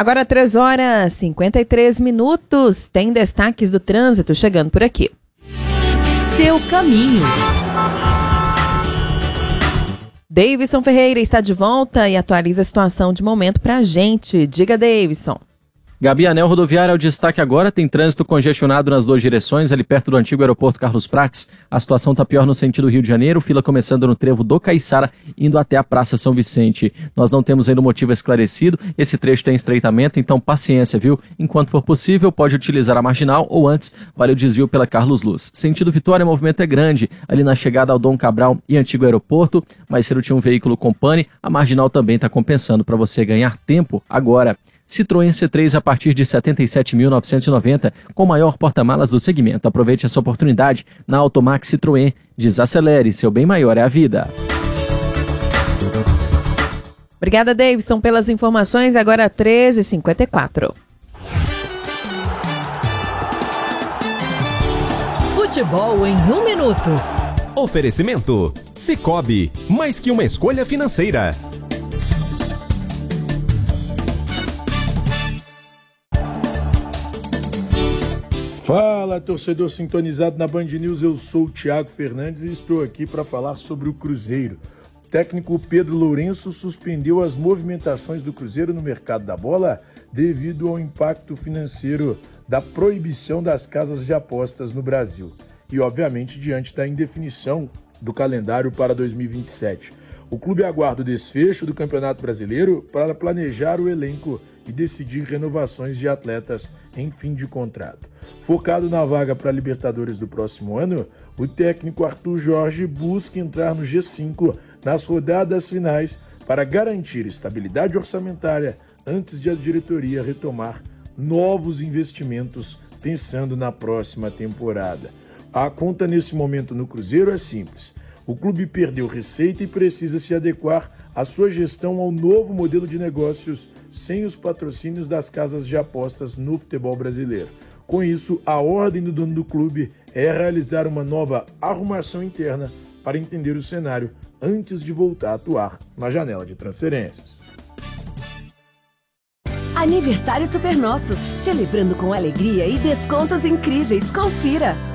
Agora 3h53. Tem destaques do trânsito chegando por aqui. Seu caminho. Davidson Ferreira está de volta e atualiza a situação de momento pra gente. Diga, Davidson. Gabi, anel rodoviário é o destaque agora, tem trânsito congestionado nas duas direções, ali perto do antigo aeroporto Carlos Prates. A situação está pior no sentido Rio de Janeiro, fila começando no trevo do Caiçara, indo até a Praça São Vicente. Nós não temos ainda o motivo esclarecido, esse trecho tem estreitamento, então paciência, viu? Enquanto for possível, pode utilizar a marginal ou antes, vale o desvio pela Carlos Luz. Sentido Vitória, o movimento é grande, ali na chegada ao Dom Cabral e antigo aeroporto, mais cedo tinha um veículo com pane, a marginal também está compensando para você ganhar tempo agora. Citroën C3 a partir de R$ 77.990, com o maior porta-malas do segmento. Aproveite essa oportunidade na Automax Citroën. Desacelere, seu bem maior é a vida. Obrigada, Davidson, pelas informações. Agora 13h54. Futebol em 1 minuto. Oferecimento: Sicoob, mais que uma escolha financeira. Fala, torcedor sintonizado na Band News, eu sou o Thiago Fernandes e estou aqui para falar sobre o Cruzeiro. O técnico Pedro Lourenço suspendeu as movimentações do Cruzeiro no mercado da bola devido ao impacto financeiro da proibição das casas de apostas no Brasil e, obviamente, diante da indefinição do calendário para 2027. O clube aguarda o desfecho do Campeonato Brasileiro para planejar o elenco e decidir renovações de atletas em fim de contrato. Focado na vaga para a Libertadores do próximo ano, o técnico Arthur Jorge busca entrar no G5 nas rodadas finais para garantir estabilidade orçamentária antes de a diretoria retomar novos investimentos pensando na próxima temporada. A conta nesse momento no Cruzeiro é simples. O clube perdeu receita e precisa se adequar à sua gestão ao novo modelo de negócios sem os patrocínios das casas de apostas no futebol brasileiro. Com isso, a ordem do dono do clube é realizar uma nova arrumação interna para entender o cenário antes de voltar a atuar na janela de transferências. Aniversário Super Nosso, celebrando com alegria e descontos incríveis. Confira!